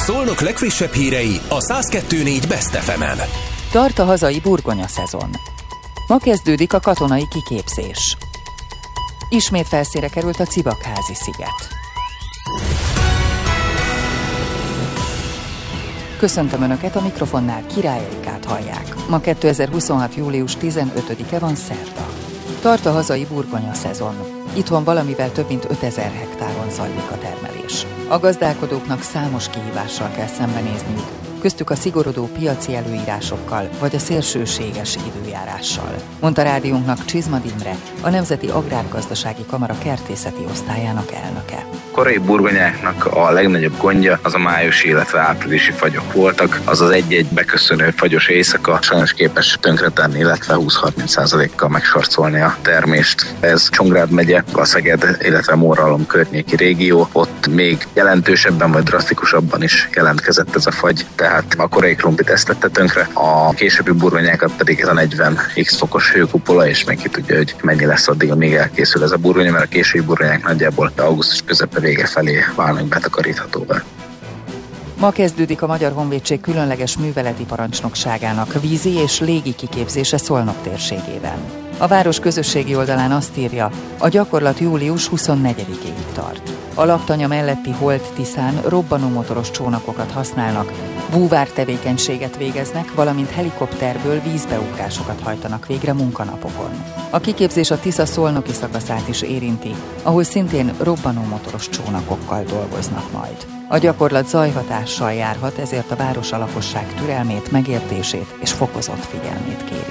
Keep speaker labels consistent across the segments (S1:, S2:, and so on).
S1: Szolnok legfrissebb hírei a 102.4 Best FM-en.
S2: Tart a hazai burgonya szezon. Ma kezdődik a katonai kiképzés. Ismét felszínre került a Cibakházi sziget. Köszöntöm Önöket, a mikrofonnál Király Erikát hallják. Ma 2026. július 15-e van, szerda. Tart a hazai burgonya szezon. Itthon valamivel több mint 5000 hektáron zajlik a termelés. A gazdálkodóknak számos kihívással kell szembenézniük, köztük a szigorodó piaci előírásokkal vagy a szélsőséges időjárással, mondta rádiónknak Csizmad Imre, a Nemzeti Agrárgazdasági Kamara kertészeti osztályának elnöke.
S3: Korai burgonyáknak a legnagyobb gondja az a májusi, illetve áprilisi fagyok voltak. Az az egy-egy beköszönő fagyos éjszaka sajnos képes tönkretenni, illetve 20-30%-kal megsarcolni a termést. Ez Csongrád megye, a Szeged, illetve Mórhalom környéki régió. Ott még jelentősebben vagy drasztikusabban is jelentkezett ez a fagy, tehát a korai krumplit ezt tette tönkre. A későbbi burgonyákat pedig ez a 40x fokos hőkupola, és meg ki tudja, hogy mennyi lesz addig, amíg elkészül ez a burgonya, mert a későbbi burgonyák nagyjából augusztus közepe vége felé válnak betakaríthatóvá.
S2: Ma kezdődik a Magyar Honvédség különleges műveleti parancsnokságának vízi és légi kiképzése Szolnok térségében. A város közösségi oldalán azt írja, a gyakorlat július 24-ig tart. A laktanya melletti Holt-Tiszán robbanómotoros csónakokat használnak, búvár tevékenységet végeznek, valamint helikopterből vízbeugrásokat hajtanak végre munkanapokon. A kiképzés a Tisza szolnoki szakaszát is érinti, ahol szintén robbanómotoros csónakokkal dolgoznak majd. A gyakorlat zajhatással járhat, ezért a város a lakosság türelmét, megértését és fokozott figyelmét kéri.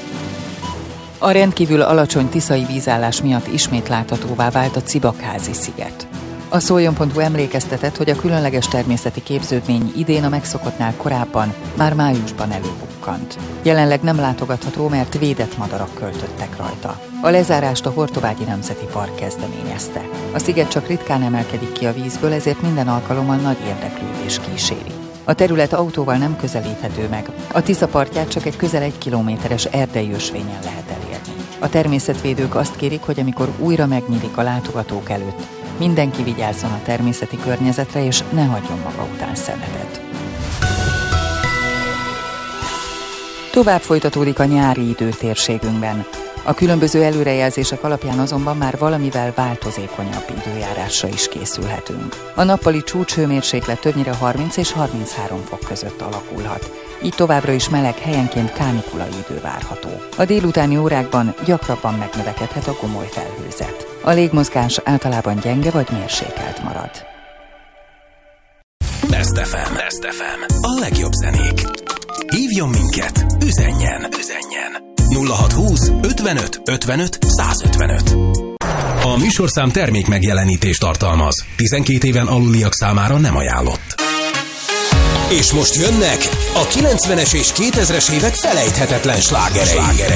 S2: A rendkívül alacsony tiszai vízállás miatt ismét láthatóvá vált a Cibakházi sziget. A Szoljon.hu emlékeztetett, hogy a különleges természeti képződmény idén a megszokottnál korábban, már májusban előbukkant. Jelenleg nem látogatható, mert védett madarak költöttek rajta. A lezárást a Hortobágyi Nemzeti Park kezdeményezte. A sziget csak ritkán emelkedik ki a vízből, ezért minden alkalommal nagy érdeklődés kíséri. A terület autóval nem közelíthető meg, a Tisza partját csak egy közel 1 kilométeres erdei ösvényen lehet elérni. A természetvédők azt kérik, hogy amikor újra megnyílik a látogatók előtt, mindenki vigyázzon a természeti környezetre, és ne hagyjon maga után szemetet. Tovább folytatódik a nyári idő térségünkben. A különböző előrejelzések alapján azonban már valamivel változékonyabb időjárásra is készülhetünk. A nappali csúcshőmérséklet többnyire 30 és 33 fok között alakulhat. Így továbbra is meleg, helyenként kánikulai idő várható. A délutáni órákban gyakrabban megnövekedhet a gomoly felhőzet. A légmozgás általában gyenge vagy mérsékelt marad.
S1: Best FM. Best FM. A legjobb zenék. Hívjon minket, üzenjen. 0620 55 55 155. A műsorszám termék megjelenítést tartalmaz. 12 éven aluliak számára nem ajánlott. És most jönnek a 90-es és 2000-es évek felejthetetlen slágerei.